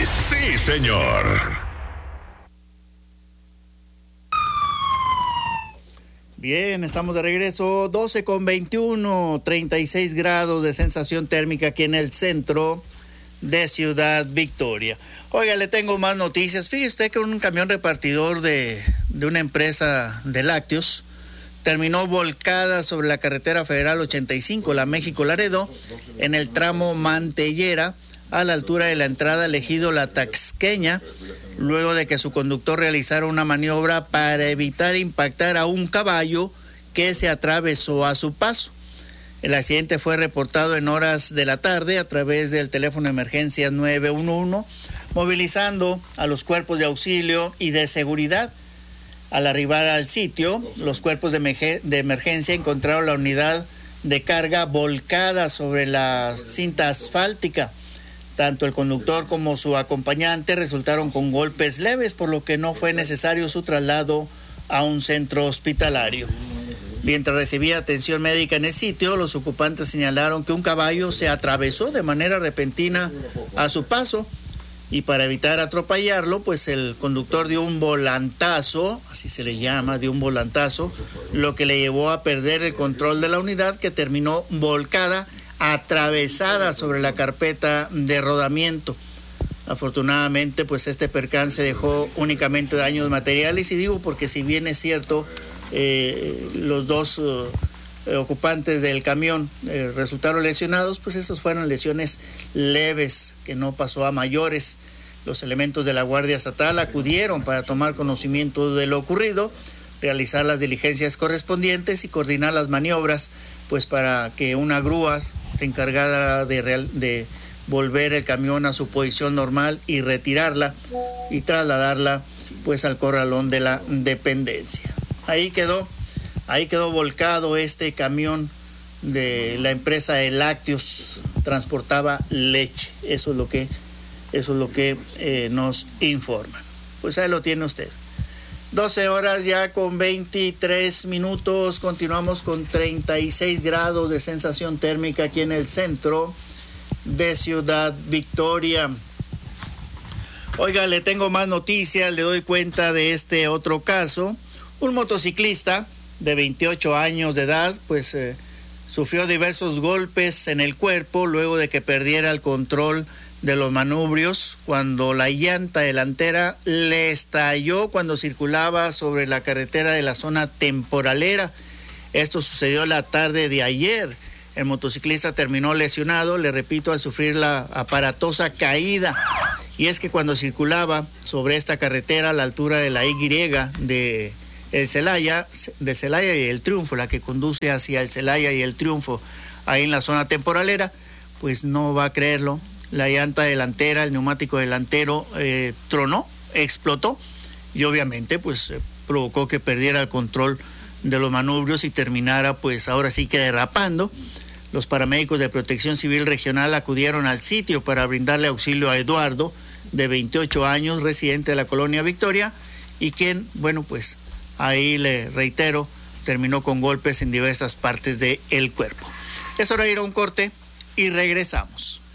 sí, señor. Bien, estamos de regreso, 12:21, 36 grados de sensación térmica aquí en el centro de Ciudad Victoria. Oiga, le tengo más noticias. Fíjese usted que un camión repartidor de una empresa de lácteos terminó volcada sobre la carretera federal 85, la México-Laredo, en el tramo Mantellera, a la altura de la entrada al ejido La Taxqueña, luego de que su conductor realizara una maniobra para evitar impactar a un caballo que se atravesó a su paso. El accidente fue reportado en horas de la tarde a través del teléfono de emergencias 911, movilizando a los cuerpos de auxilio y de seguridad. Al arribar al sitio, los cuerpos de emergencia encontraron la unidad de carga volcada sobre la cinta asfáltica. Tanto el conductor como su acompañante resultaron con golpes leves, por lo que no fue necesario su traslado a un centro hospitalario. Mientras recibía atención médica en el sitio, los ocupantes señalaron que un caballo se atravesó de manera repentina a su paso y para evitar atropellarlo, pues el conductor dio un volantazo, así se le llama, dio un volantazo, lo que le llevó a perder el control de la unidad, que terminó volcada, atravesada sobre la carpeta de rodamiento. Afortunadamente, pues este percance dejó únicamente daños materiales, y digo porque si bien es cierto, los dos ocupantes del camión resultaron lesionados, pues esos fueron lesiones leves, que no pasó a mayores. Los elementos de la Guardia Estatal acudieron para tomar conocimiento de lo ocurrido, realizar las diligencias correspondientes y coordinar las maniobras, pues para que una grúa se encargara de volver el camión a su posición normal y retirarla y trasladarla pues al corralón de la dependencia. Ahí quedó volcado este camión de la empresa de lácteos, transportaba leche. Eso es lo que nos informan. Pues ahí lo tiene usted. 12 horas ya con 23 minutos, continuamos con 36 grados de sensación térmica aquí en el centro de Ciudad Victoria. Oiga, le tengo más noticias, le doy cuenta de este otro caso. Un motociclista de 28 años de edad, pues sufrió diversos golpes en el cuerpo luego de que perdiera el control de los manubrios cuando la llanta delantera le estalló cuando circulaba sobre la carretera de la zona temporalera. Esto sucedió la tarde de ayer. El motociclista terminó lesionado, le repito, al sufrir la aparatosa caída. Y es que cuando circulaba sobre esta carretera a la altura de la Y de Celaya y el Triunfo, la que conduce hacia el Celaya y el Triunfo, ahí en la zona temporalera, pues no va a creerlo, la llanta delantera, el neumático delantero tronó, explotó, y obviamente pues provocó que perdiera el control de los manubrios y terminara pues ahora sí que derrapando. Los paramédicos de Protección Civil Regional acudieron al sitio para brindarle auxilio a Eduardo, de 28 años, residente de la colonia Victoria, y quien, bueno, pues ahí le reitero, terminó con golpes en diversas partes del cuerpo. Es hora de ir a un corte y regresamos.